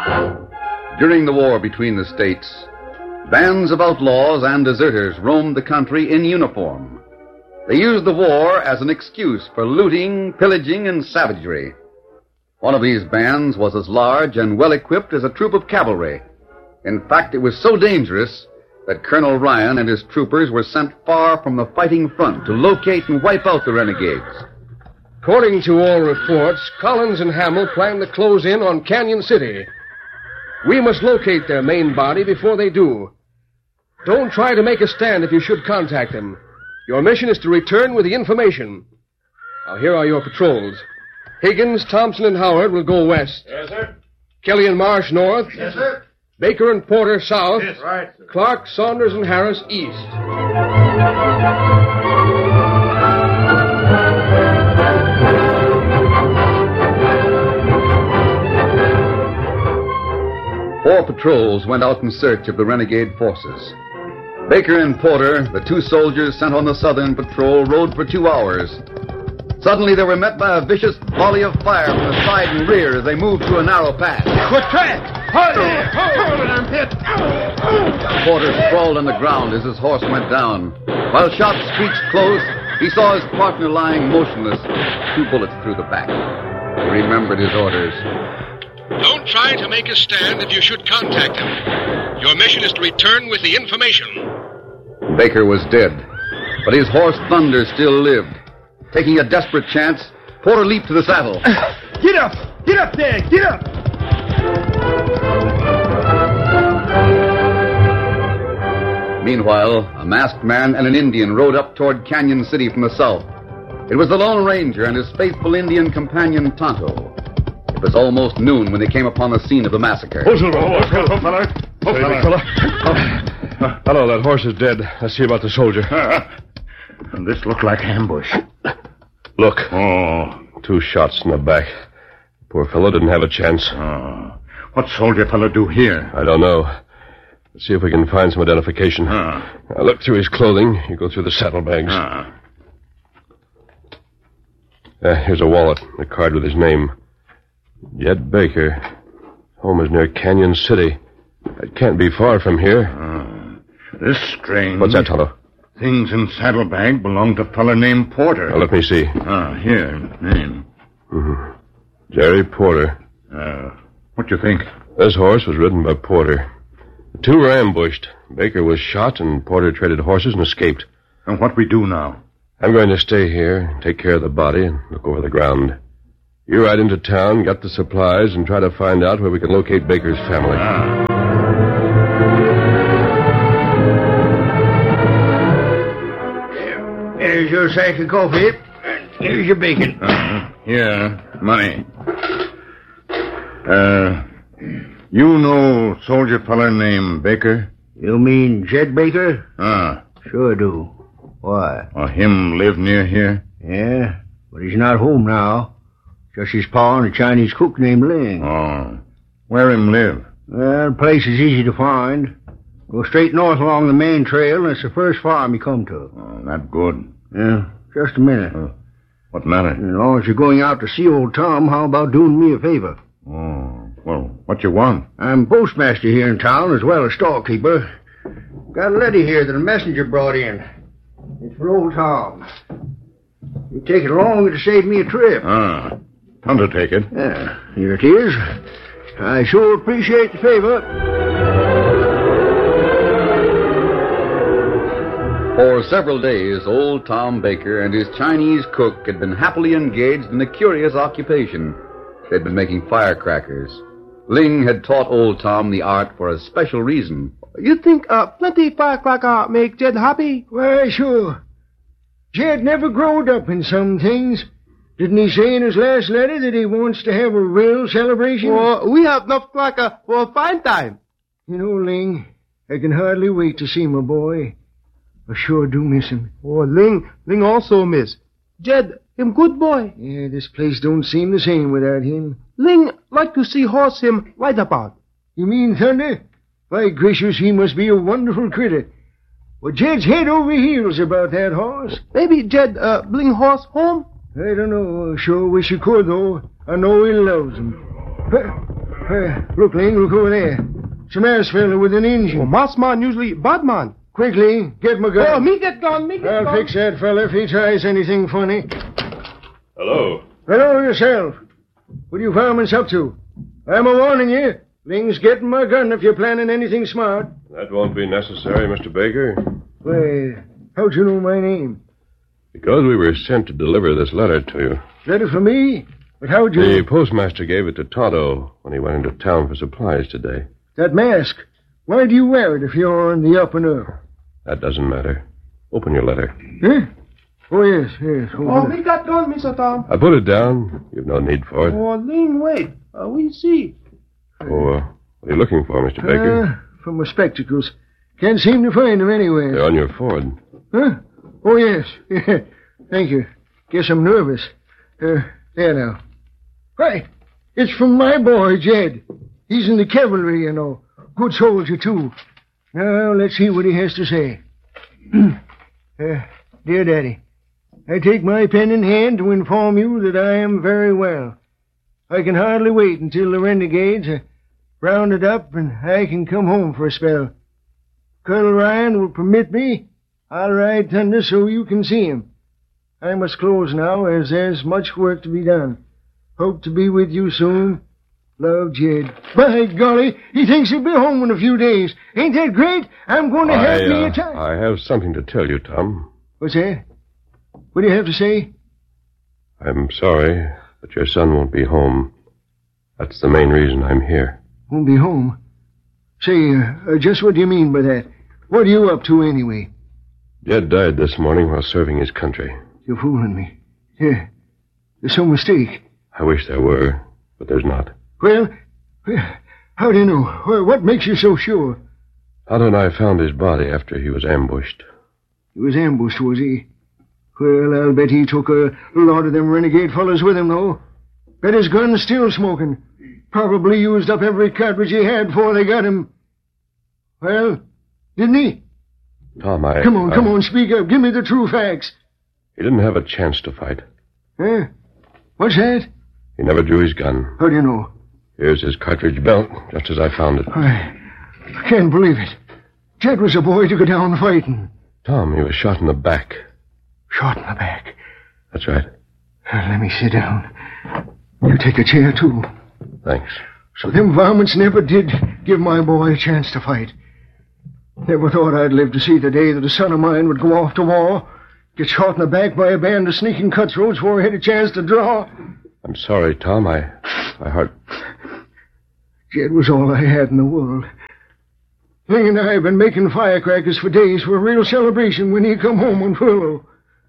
During the war between the states, bands of outlaws and deserters roamed the country in uniform. They used the war as an excuse for looting, pillaging, and savagery. One of these bands was as large and well-equipped as a troop of cavalry. In fact, it was so dangerous that Colonel Ryan and his troopers were sent far from the fighting front to locate and wipe out the renegades. According to all reports, Collins and Hamill plan to close in on Canyon City. We must locate their main body before they do. Don't try to make a stand if you should contact them. Your mission is to return with the information. Now, here are your patrols. Higgins, Thompson, and Howard will go west. Yes, sir. Kelly and Marsh north. Yes, sir. Baker and Porter south. Yes, right. Sir. Clark, Saunders, and Harris east. Four patrols went out in search of the renegade forces. Baker and Porter, the two soldiers sent on the southern patrol, rode for 2 hours. Suddenly they were met by a vicious volley of fire from the side and rear as they moved through a narrow pass. Quick track! Hold it, I'm hit! Porter sprawled on the ground as his horse went down. While shots screeched close, he saw his partner lying motionless, 2 bullets through the back. He remembered his orders. Don't try to make a stand if you should contact him. Your mission is to return with the information. Baker was dead, but his horse Thunder still lived. Taking a desperate chance, Porter leaped to the saddle. Get up! Get up there! Get up! Meanwhile, a masked man and an Indian rode up toward Canyon City from the south. It was the Lone Ranger and his faithful Indian companion, Tonto. It was almost noon when they came upon the scene of the massacre. Hello, that horse is dead. Let's see about the soldier. This looked like ambush. Look. Oh. 2 shots in the back. Poor fellow didn't have a chance. What soldier fellow do here? I don't know. Let's see if we can find some identification. Now look through his clothing. You go through the saddlebags. Here's a wallet, a card with his name. Jed Baker. Home is near Canyon City. It can't be far from here. This strange. What's that, Tonto? Things in saddlebag belong to a fella named Porter. Now, let me see. Here, name. Mm-hmm. Jerry Porter. What do you think? This horse was ridden by Porter. The 2 were ambushed. Baker was shot, and Porter traded horses and escaped. And what we do now? I'm going to stay here, take care of the body, and look over the ground. You ride into town, get the supplies, and try to find out where we can locate Baker's family. Here's your sack of coffee. Here's your bacon. Here, money. You know soldier fella named Baker? You mean Jed Baker? Sure do. Why? Him live near here? Yeah, but he's not home now. Just his pa and a Chinese cook named Ling. Where him live? Well, the place is easy to find. Go straight north along the main trail, and it's the first farm you come to. That good. Yeah, just a minute. What matter? As long as you're going out to see old Tom, how about doing me a favor? Well, what you want? I'm postmaster here in town, as well as storekeeper. Got a letter here that a messenger brought in. It's for old Tom. You take it along, it'll save me a trip. Tonto take it. Yeah, here it is. I sure appreciate the favor. For several days, old Tom Baker and his Chinese cook had been happily engaged in a curious occupation. They'd been making firecrackers. Ling had taught old Tom the art for a special reason. You think plenty firecracker make Jed happy? Why, sure. Jed never growed up in some things. Didn't he say in his last letter that he wants to have a real celebration? Well, we have enough cracker for a fine time. You know, Ling, I can hardly wait to see my boy. I sure do miss him. Oh, Ling also miss. Jed, him good boy. Yeah, this place don't seem the same without him. Ling like to see horse him ride about. You mean Thunder? By gracious, he must be a wonderful critter. Well, Jed's head over heels about that horse. Maybe Jed bring horse home? I don't know. I sure wish he could, though. I know he loves him. Look, Ling, look over there. Some ass fella with an engine. Oh, mass man usually bad man. Quickly, get my gun. Oh, me get gun. I'll fix that fella if he tries anything funny. Hello. Hello yourself. What are you varmints up to? I'm a-warning you. Ling's getting my gun if you're planning anything smart. That won't be necessary, Mr. Baker. Why, how'd you know my name? Because we were sent to deliver this letter to you. Letter for me? But how'd you... The postmaster gave it to Tonto when he went into town for supplies today. That mask. Why do you wear it if you're on the up and up? That doesn't matter. Open your letter. Huh? Oh, yes. Oh, me got gun, Mr. Tom. I put it down. You've no need for it. Oh, Ling, wait. We see. What are you looking for, Mr. Baker? For my spectacles. Can't seem to find them anywhere. They're on your Ford. Huh? Oh, yes. Yeah. Thank you. Guess I'm nervous. There now. Right. It's from my boy, Jed. He's in the cavalry, you know. Good soldier, too. Now, let's see what he has to say. Dear Daddy, I take my pen in hand to inform you that I am very well. I can hardly wait until the renegades are rounded up and I can come home for a spell. Colonel Ryan will permit me. I'll ride Thunder so you can see him. I must close now, as there's much work to be done. Hope to be with you soon. Love, Jed. By golly, he thinks he'll be home in a few days. Ain't that great? I'm going to have me a time. I have something to tell you, Tom. What's that? What do you have to say? I'm sorry, but your son won't be home. That's the main reason I'm here. Won't be home? Say, just what do you mean by that? What are you up to, anyway? Jed died this morning while serving his country. You're fooling me. Yeah. There's some mistake. I wish there were, but there's not. Well, how do you know? What makes you so sure? Otto and I found his body after he was ambushed. He was ambushed, was he? Well, I'll bet he took a lot of them renegade fellas with him, though. Bet his gun's still smoking. Probably used up every cartridge he had before they got him. Well, didn't he? Tom, Come on, speak up. Give me the true facts. He didn't have a chance to fight. Huh? What's that? He never drew his gun. How do you know? Here's his cartridge belt, just as I found it. I can't believe it. Jed was a boy to go down fighting. Tom, he was shot in the back. Shot in the back? That's right. Let me sit down. You take a chair, too. Thanks. So them varmints never did give my boy a chance to fight. Never thought I'd live to see the day that a son of mine would go off to war, get shot in the back by a band of sneaking cutthroats before he had a chance to draw. I'm sorry, Tom. My heart... Jed was all I had in the world. Ling and I have been making firecrackers for days for a real celebration when he come home on furlough.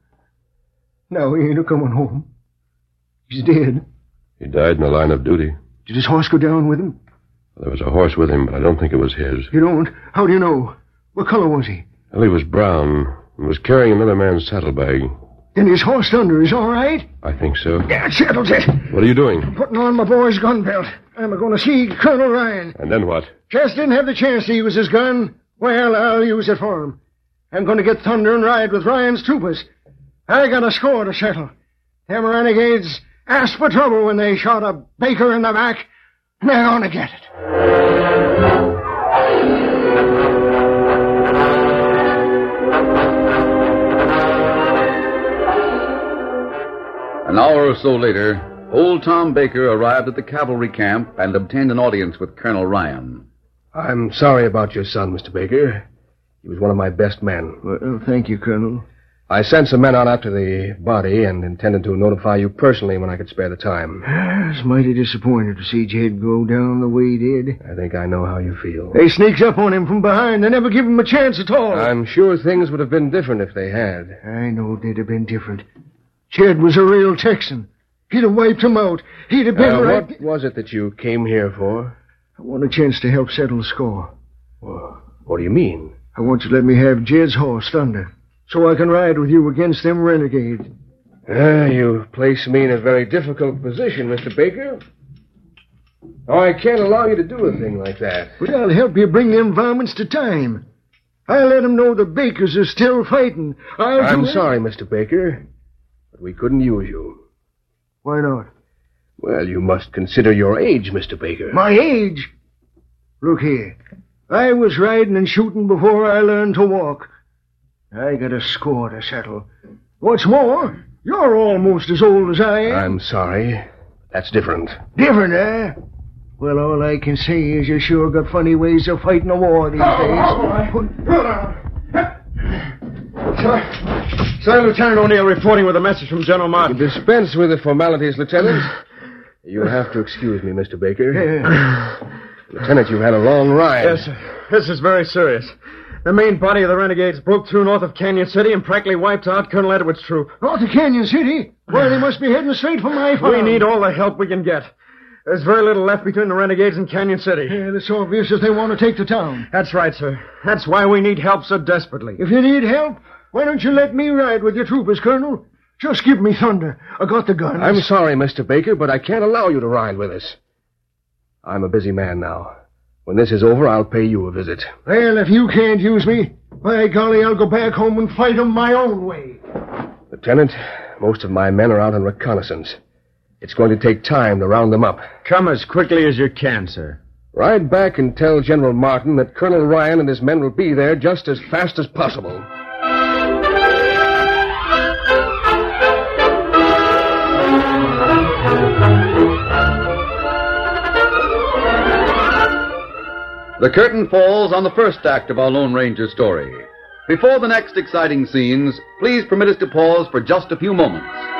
Now he ain't a-coming home. He's dead. He died in the line of duty. Did his horse go down with him? There was a horse with him, but I don't think it was his. You don't? How do you know? What color was he? Well, he was brown and was carrying another man's saddlebag. Then his horse Thunder is all right? I think so. That settles it. What are you doing? Putting on my boy's gun belt. I'm going to see Colonel Ryan. And then what? Just didn't have the chance to use his gun. Well, I'll use it for him. I'm going to get Thunder and ride with Ryan's troopers. I got a score to settle. Them renegades asked for trouble when they shot a baker in the back. And they're going to get it. An hour or so later, old Tom Baker arrived at the cavalry camp and obtained an audience with Colonel Ryan. I'm sorry about your son, Mr. Baker. He was one of my best men. Well, thank you, Colonel. I sent some men out after the body and intended to notify you personally when I could spare the time. I was mighty disappointed to see Jed go down the way he did. I think I know how you feel. They sneaks up on him from behind. They never give him a chance at all. I'm sure things would have been different if they had. I know they'd have been different. Jed was a real Texan. He'd have wiped him out. He'd have been right... What was it that you came here for? I want a chance to help settle the score. Well, what do you mean? I want you to let me have Jed's horse, Thunder, so I can ride with you against them renegades. You place me in a very difficult position, Mr. Baker. Oh, I can't allow you to do a thing like that. But I'll help you bring them varmints to time. I'll let them know the Bakers are still fighting. I'm sorry, Mr. Baker, but we couldn't use you. Why not? Well, you must consider your age, Mr. Baker. My age? Look here. I was riding and shooting before I learned to walk. I got a score to settle. What's more, you're almost as old as I am. I'm sorry. That's different. Different, eh? Well, all I can say is you sure got funny ways of fighting a war these days. Sir, Lieutenant O'Neill reporting with a message from General Martin. Dispense with the formalities, Lieutenant. You'll have to excuse me, Mr. Baker. Lieutenant, you've had a long ride. Yes, sir. This is very serious. The main body of the renegades broke through north of Canyon City and practically wiped out Colonel Edwards' troop. North of Canyon City? Why, they must be heading straight for my farm. We need all the help we can get. There's very little left between the renegades and Canyon City. Yeah, it's obvious that they want to take the town. That's right, sir. That's why we need help so desperately. If you need help, why don't you let me ride with your troopers, Colonel? Just give me thunder. I got the guns. I'm sorry, Mr. Baker, but I can't allow you to ride with us. I'm a busy man now. When this is over, I'll pay you a visit. Well, if you can't use me, by golly, I'll go back home and fight 'em my own way. Lieutenant, most of my men are out on reconnaissance. It's going to take time to round them up. Come as quickly as you can, sir. Ride back and tell General Martin that Colonel Ryan and his men will be there just as fast as possible. The curtain falls on the first act of our Lone Ranger story. Before the next exciting scenes, please permit us to pause for just a few moments.